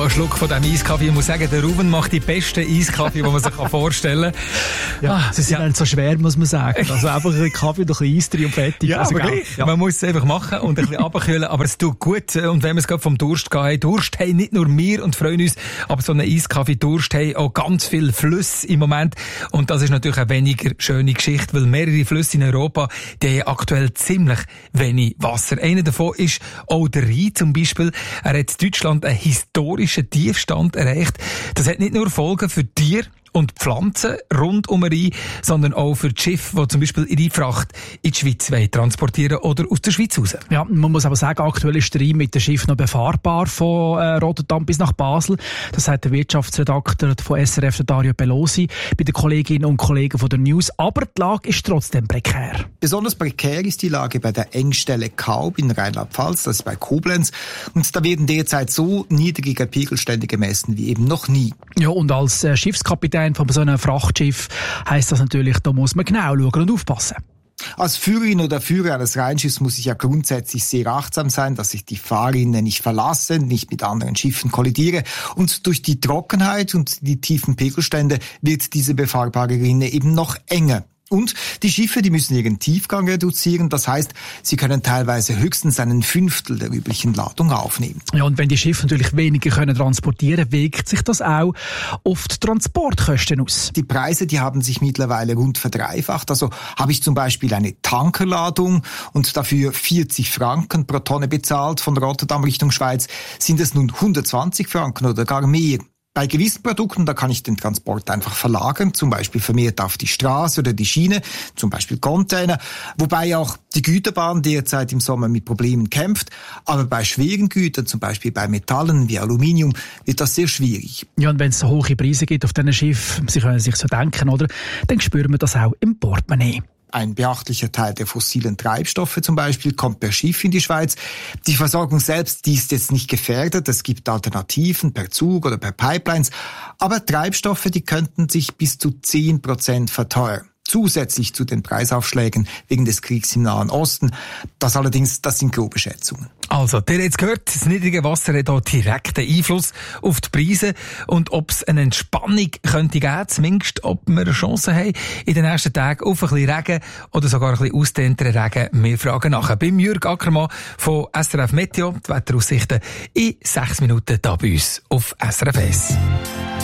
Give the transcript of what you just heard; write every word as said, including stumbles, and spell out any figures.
einen Schluck von diesem Eiskaffee. Ich muss sagen, der Ruben macht die besten Eiskaffee, die man sich vorstellen kann. Ja, ah, sie sind ja nicht so schwer, muss man sagen. Also einfach ein Kaffee und ein bisschen Eis drin und fertig. Ja, also aber gleich. Ja. Man muss es einfach machen und ein bisschen runterkühlen, aber es tut gut. Und wenn wir es gerade vom Durst gehen, Durst haben nicht nur wir und freuen uns, aber so einen Eiskaffee Durst haben auch ganz viele Flüsse im Moment. Und das ist natürlich eine weniger schöne Geschichte, weil mehrere Flüsse in Europa, die haben aktuell ziemlich wenig Wasser. Einer davon ist auch der Rhein zum Beispiel. Er hat in Deutschland einen historischen Tiefstand erreicht. Das hat nicht nur Folgen für Tiere und Pflanzen rund um den Rhein, sondern auch für die Schiffe, die zum Beispiel ihre Fracht in die Schweiz transportieren oder aus der Schweiz raus. Ja, man muss aber sagen, aktuell ist der Rhein mit dem Schiff noch befahrbar von äh, Rotterdam bis nach Basel. Das sagt der Wirtschaftsredakteur von S R F, Dario Pelosi, bei den Kolleginnen und Kollegen von der News. Aber die Lage ist trotzdem prekär. Besonders prekär ist die Lage bei der Engstelle Kaub in Rheinland-Pfalz, das ist bei Koblenz. Und da werden derzeit so niedrige Pegelstände gemessen wie eben noch nie. Ja, und als äh, Schiffskapitän von so einem Frachtschiff heisst das natürlich, da muss man genau schauen und aufpassen. Als Führerin oder Führer eines Rheinschiffs muss ich ja grundsätzlich sehr achtsam sein, dass ich die Fahrrinne nicht verlasse, nicht mit anderen Schiffen kollidiere. Und durch die Trockenheit und die tiefen Pegelstände wird diese befahrbare Rinne eben noch enger. Und die Schiffe, die müssen ihren Tiefgang reduzieren. Das heißt, sie können teilweise höchstens einen Fünftel der üblichen Ladung aufnehmen. Ja, und wenn die Schiffe natürlich weniger können transportieren, wirkt sich das auch auf die Transportkosten aus. Die Preise, die haben sich mittlerweile rund verdreifacht. Also habe ich zum Beispiel eine Tankerladung und dafür vierzig Franken pro Tonne bezahlt von Rotterdam Richtung Schweiz, sind es nun hundertzwanzig Franken oder gar mehr. Bei gewissen Produkten, da kann ich den Transport einfach verlagern, zum Beispiel vermehrt auf die Straße oder die Schiene, zum Beispiel Container, wobei auch die Güterbahn derzeit im Sommer mit Problemen kämpft. Aber bei schweren Gütern, zum Beispiel bei Metallen wie Aluminium, wird das sehr schwierig. Ja, und wenn es so hohe Preise gibt auf diesen Schiffen, Sie können sich so denken, oder? Dann spüren wir das auch im Portemonnaie. Ein beachtlicher Teil der fossilen Treibstoffe zum Beispiel kommt per Schiff in die Schweiz. Die Versorgung selbst, die ist jetzt nicht gefährdet. Es gibt Alternativen per Zug oder per Pipelines. Aber Treibstoffe, die könnten sich bis zu zehn Prozent verteuern. Zusätzlich zu den Preisaufschlägen wegen des Kriegs im Nahen Osten. Das allerdings, das sind grobe Schätzungen. Also, ihr habt jetzt gehört, das niedrige Wasser hat auch direkten Einfluss auf die Preise. Und ob es eine Entspannung könnte geben, zumindest ob wir eine Chance haben, in den nächsten Tagen auf ein bisschen Regen oder sogar ein bisschen ausdehnteren Regen. Wir fragen nachher beim Jürg Ackermann von S R F Meteo. Die Wetteraussichten in sechs Minuten da bei uns auf S R F eins.